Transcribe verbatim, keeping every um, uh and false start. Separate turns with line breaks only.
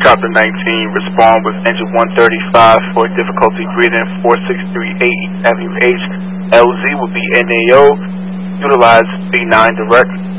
helicopter nineteen, respond with engine one thirty-five for difficulty greater than four six three eight Avenue H. L Z will be N A O. Utilize B nine direct.